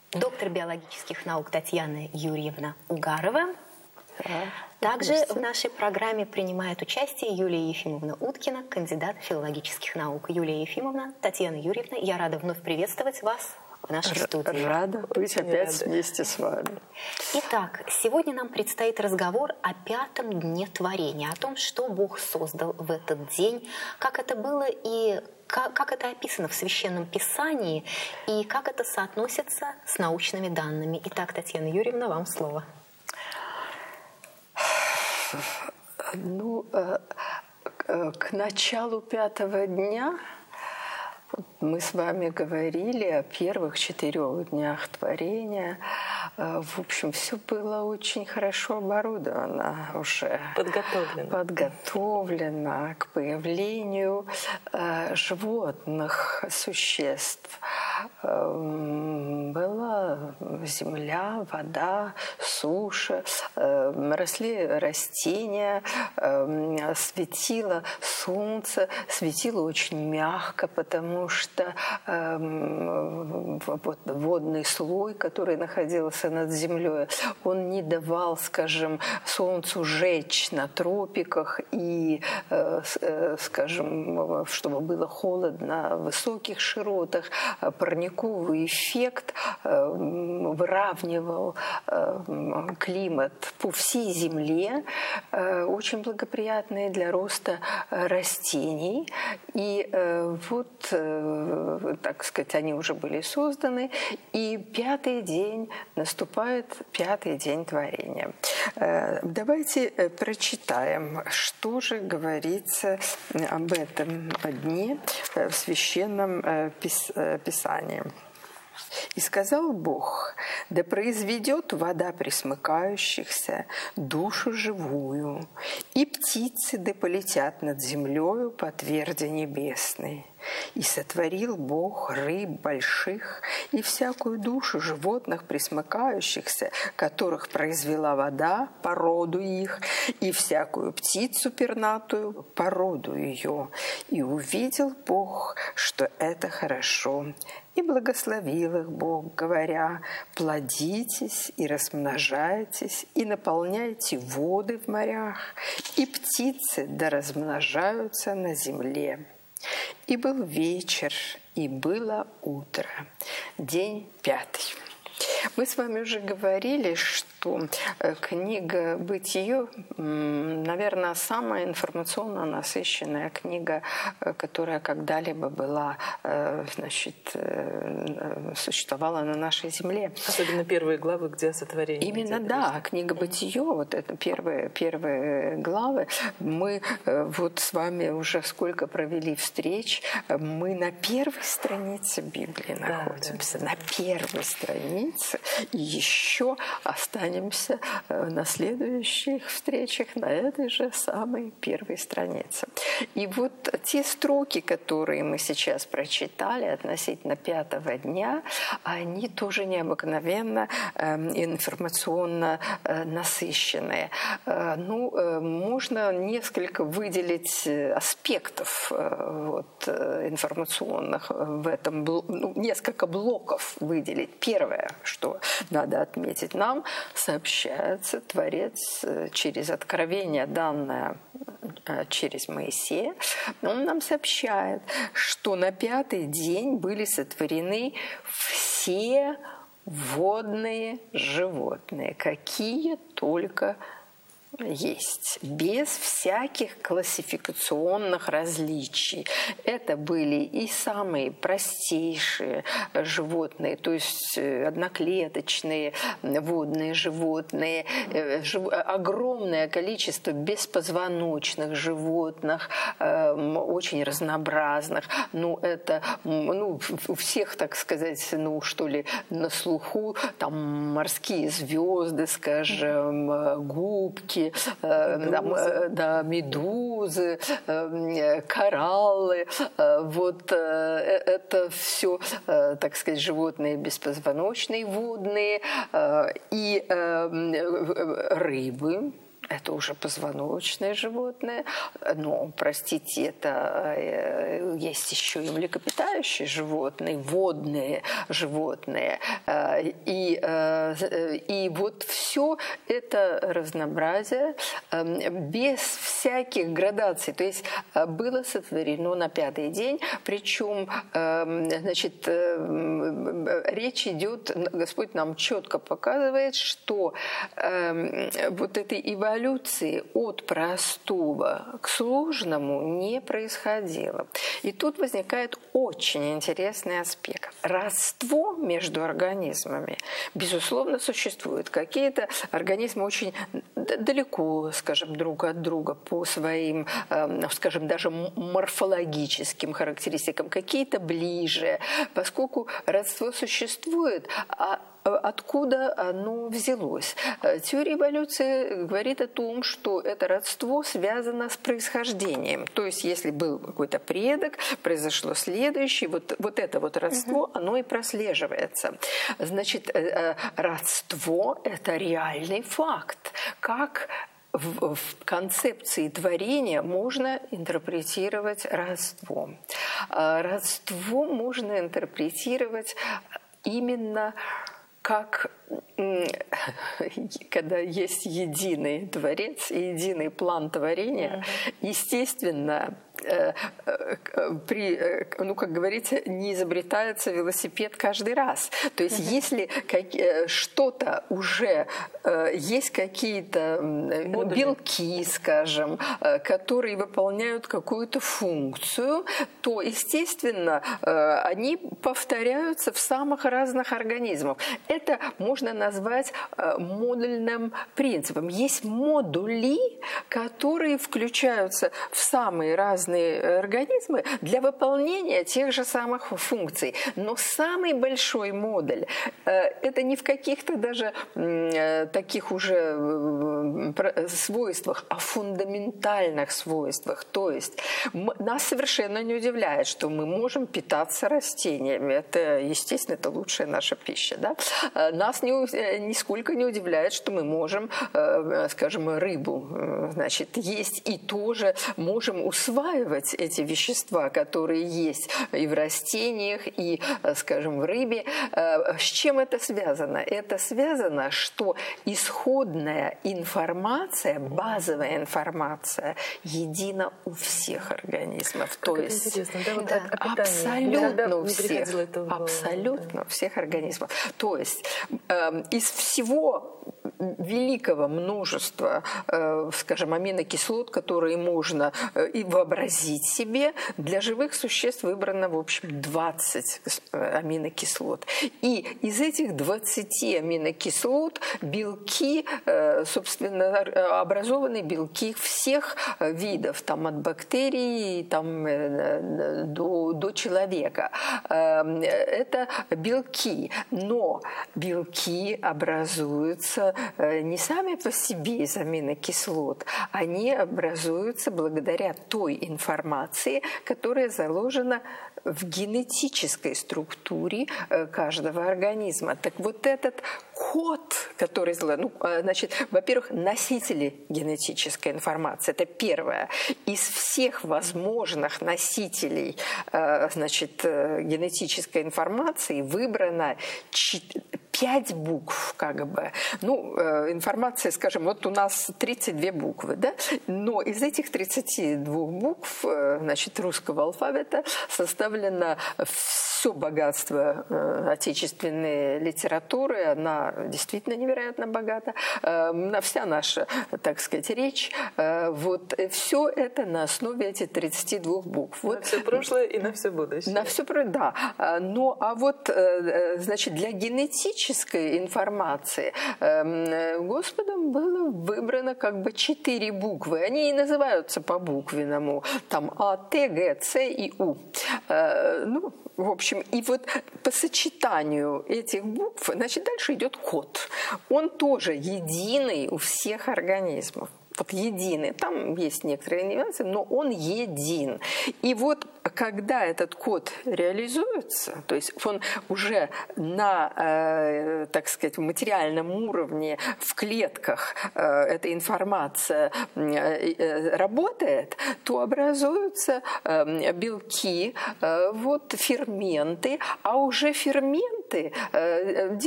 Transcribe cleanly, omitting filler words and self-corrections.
доктор биологических наук Татьяна Юрьевна Угарова. Также в нашей программе принимает участие Юлия Ефимовна Уткина, кандидат филологических наук. Юлия Ефимовна, Татьяна Юрьевна, я рада вновь приветствовать вас в нашей студии. Рада быть опять вместе с вами. Итак, сегодня нам предстоит разговор о 5-м дне творения, о том, что Бог создал в этот день, как это было и как это описано в Священном Писании, и как это соотносится с научными данными. Итак, Татьяна Юрьевна, вам слово. Ну, к началу 5-го дня мы с вами говорили о первых 4 днях творения. В общем, все было очень хорошо оборудовано уже. Подготовлено к появлению животных существ. Была земля, вода, суша, росли растения, светило солнце, светило очень мягко, потому что водный слой, который находился над землей, он не давал, скажем, солнцу жечь на тропиках и, скажем, чтобы было холодно в высоких широтах. Парниковый эффект выравнивал климат по всей земле, очень благоприятный для роста растений. И вот, так сказать, они уже были созданы, и 5-й день наступает 5-й день творения. Давайте прочитаем, что же говорится об этом дне в Священном Писании. «И сказал Бог, да произведет вода пресмыкающихся душу живую, и птицы да полетят над землею по тверди небесной. И сотворил Бог рыб больших и всякую душу животных пресмыкающихся, которых произвела вода, породу их, и всякую птицу пернатую, породу ее. И увидел Бог, что это хорошо. И благословил их Бог, говоря, плодитесь и размножайтесь, и наполняйте воды в морях, и птицы да размножаются на земле. И был вечер, и было утро, день 5». Мы с вами уже говорили, что книга «Бытие», наверное, самая информационно насыщенная книга, которая когда-либо была, значит, существовала на нашей земле. Особенно первые главы, где о сотворении. Именно, да, книга «Бытие», вот это первые главы. Мы вот с вами уже сколько провели встреч, мы на первой странице Библии находимся, на первой странице. И еще останемся на следующих встречах на этой же самой первой странице. И вот те строки, которые мы сейчас прочитали относительно 5-го дня, они тоже необыкновенно информационно насыщенные. Ну, можно несколько выделить аспектов вот, информационных в этом, ну, несколько блоков выделить. Первое, что надо отметить, нам сообщается Творец через откровение, данное через Моисея. Он нам сообщает, что на 5-й день были сотворены все водные животные, какие только есть, без всяких классификационных различий. Это были и самые простейшие животные, то есть одноклеточные водные животные, огромное количество беспозвоночных животных, очень разнообразных. Ну, это, ну, у всех, так сказать, ну, что ли, на слуху, там, морские звезды, скажем, губки, медузы, кораллы. Вот это все, так сказать, животные беспозвоночные, водные, и рыбы. это уже позвоночное животное, но, простите, это есть еще и млекопитающие животные, водные животные. И вот все это разнообразие без всяких градаций. То есть было сотворено на 5-й день, причем, значит, речь идет, Господь нам четко показывает, что вот этой эволюции от простого к сложному не происходило. И тут возникает очень интересный аспект. Родство между организмами, безусловно, существует. Какие-то организмы очень далеко, скажем, друг от друга по своим, скажем, даже морфологическим характеристикам, какие-то ближе, поскольку родство существует, а откуда оно взялось? Теория эволюции говорит о том, что это родство связано с происхождением. То есть, если был какой-то предок, произошло следующее, вот это вот родство, оно и прослеживается. Значит, родство – это реальный факт. Как в концепции творения можно интерпретировать родство? Родство можно интерпретировать именно как когда есть единый творец и единый план творения, естественно, ну, как говорится, не изобретается велосипед каждый раз. То есть, если что-то уже есть какие-то белки, скажем, которые выполняют какую-то функцию, то, естественно, они повторяются в самых разных организмах. Это можно назвать модульным принципом. Есть модули, которые включаются в самые разные организмы для выполнения тех же самых функций. Но самый большой модуль – это не в каких-то даже таких уже свойствах, а фундаментальных свойствах. То есть нас совершенно не удивляет, что мы можем питаться растениями. Это, естественно, это лучшая наша пища. Да? Нас нисколько не удивляет, что мы можем, скажем, рыбу, значит, есть и тоже можем усваивать эти вещества, которые есть и в растениях, и, скажем, в рыбе. С чем это связано? Это связано, что исходная информация, базовая информация едина у всех организмов. Как то есть интересно, да? Вот абсолютно у всех. Абсолютно у всех организмов. То есть из всего великого множества, скажем, аминокислот, которые можно и вообразить себе, для живых существ выбрано, в общем, 20 аминокислот. И из этих 20 аминокислот белки, собственно, образованы белки всех видов, там, от бактерий там, до человека. Это белки. Но белки образуются не сами по себе из аминокислот, они образуются благодаря той информации, которая заложена в генетической структуре каждого организма. Так вот этот код, который значит, во-первых, носители генетической информации, это первое. Из всех возможных носителей, значит, генетической информации выбрано 5 букв, как бы. Ну, информация, скажем, вот у нас 32 буквы, да? Но из этих 32 букв, значит, русского алфавита составлено все богатство отечественной литературы. Она действительно невероятно богата. Вся наша, так сказать, речь. Вот все это на основе этих 32 букв. На все прошлое и на все будущее. На все, да. Ну, а вот, значит, для генетической информации Господом было выбрано как бы 4 буквы. Они и называются по-буквенному. Там А, Т, Г, Ц и У. Ну, в общем, и вот по сочетанию этих букв, значит, дальше идет код. Он тоже единый у всех организмов. вот единый. Там есть некоторые нюансы, но он един. И вот когда этот код реализуется, то есть он уже на, так сказать, материальном уровне в клетках эта информация работает, то образуются белки, вот ферменты, а уже ферменты